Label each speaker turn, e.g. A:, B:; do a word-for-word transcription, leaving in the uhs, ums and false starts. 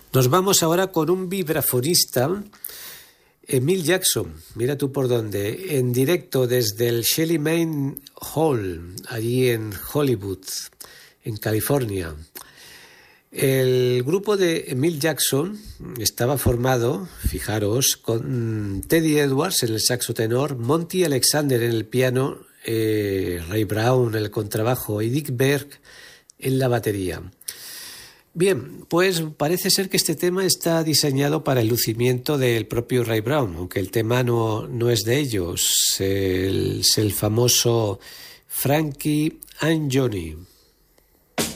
A: Nos vamos ahora con un vibrafonista, Emil Jackson, mira tú por dónde, en directo desde el Shelly Main Hall, allí en Hollywood, en California. El grupo de Emil Jackson estaba formado, fijaros, con Teddy Edwards en el saxo tenor, Monty Alexander en el piano, eh, Ray Brown en el contrabajo y Dick Berg en la batería. Bien, pues parece ser que este tema está diseñado para el lucimiento del propio Ray Brown, aunque el tema no, no es de ellos, el, es el famoso Frankie and Johnny.